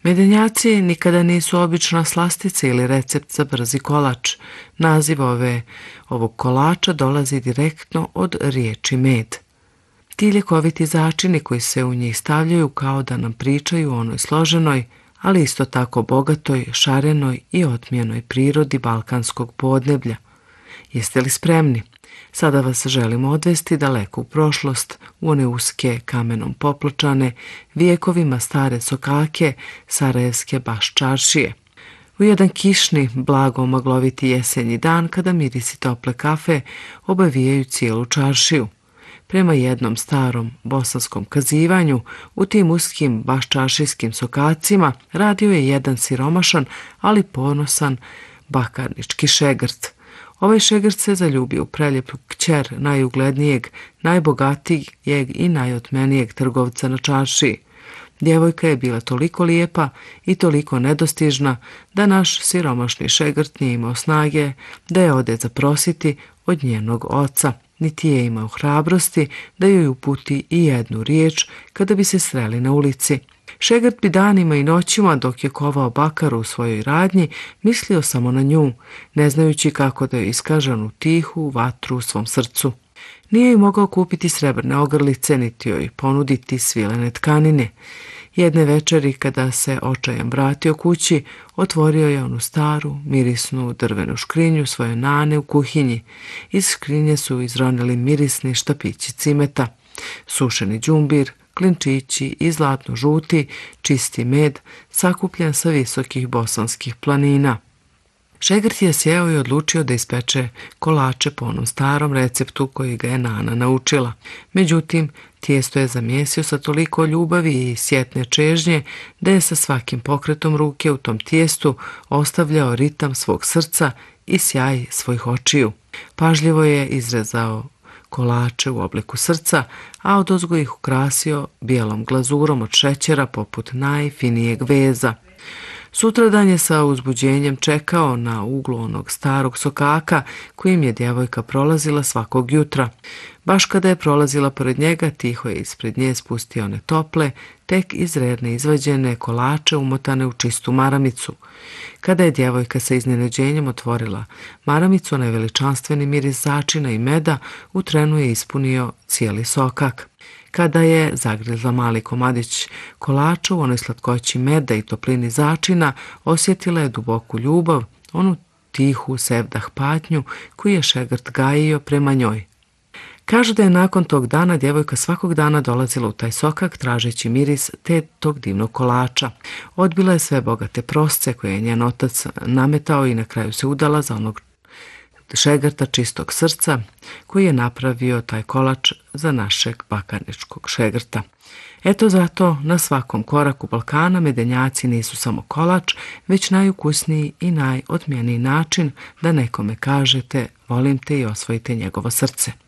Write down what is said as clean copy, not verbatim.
Medenjaci nikada nisu obična slastica ili recept za brzi kolač. Naziv ovog kolača dolazi direktno od riječi med. Ti ljekoviti začini koji se u njih stavljaju kao da nam pričaju o onoj složenoj, ali isto tako bogatoj, šarenoj i otmijenoj prirodi balkanskog podneblja. Jeste li spremni? Sada vas želimo odvesti daleko u prošlost, u one uske, kamenom popločane, vijekovima stare sokake, sarajevske baš čaršije. U jedan kišni, blago magloviti jesenji dan, kada mirisi tople kafe obavijaju cijelu čaršiju. Prema jednom starom bosanskom kazivanju, u tim uskim baš čaršijskim sokacima radio je jedan siromašan, ali ponosan bakarnički šegrt. Ovaj šegrt se zaljubio u preljepu kćer najuglednijeg, najbogatijeg i najotmenijeg trgovca na čaršiji. Djevojka je bila toliko lijepa i toliko nedostižna da naš siromašni šegrt nije imao snage da je ode zaprositi od njenog oca, niti je imao hrabrosti da joj uputi i jednu riječ kada bi se sreli na ulici. Šegrt bi danima i noćima, dok je kovao bakaru u svojoj radnji, mislio samo na nju, ne znajući kako da joj iskaže onu tihu vatru u svom srcu. Nije joj mogao kupiti srebrne ogrlice, niti joj ponuditi svilene tkanine. Jedne večeri, kada se očajan vratio kući, otvorio je onu staru, mirisnu drvenu škrinju svoje nane u kuhinji. Iz škrinje su izronili mirisni štapići cimeta, sušeni đumbir, klinčići i zlatno žuti, čisti med, sakupljen sa visokih bosanskih planina. Šegrt je sjeo i odlučio da ispeče kolače po onom starom receptu koji ga je nana naučila. Međutim, tijesto je zamjesio sa toliko ljubavi i sjetne čežnje da je sa svakim pokretom ruke u tom tijestu ostavljao ritam svog srca i sjaj svojih očiju. Pažljivo je izrezao kolače u obliku srca, a odozgo ih ukrasio bijelom glazurom od šećera poput najfinijeg veza. Sutradan je sa uzbuđenjem čekao na uglu onog starog sokaka kojim je djevojka prolazila svakog jutra. Baš kada je prolazila pored njega, tiho je ispred nje spustio one tople, tek iz redne izvađene kolače umotane u čistu maramicu. Kada je djevojka sa iznenađenjem otvorila maramicu, onaj veličanstveni miris začina i meda u trenu je ispunio cijeli sokak. Kada je zagrizla mali komadić kolača u onoj slatkoći meda i toplini začina, osjetila je duboku ljubav, onu tihu sevdah patnju koju je šegrt gajio prema njoj. Kažu da je nakon tog dana djevojka svakog dana dolazila u taj sokak tražeći miris te tog divnog kolača. Odbila je sve bogate prosce koje je njen otac nametao i na kraju se udala za onog šegrta čistog srca koji je napravio taj kolač za našeg bakarničkog šegrta. Eto zato na svakom koraku Balkana medenjaci nisu samo kolač, već najukusniji i najotmjeniji način da nekome kažete volim te i osvojite njegovo srce.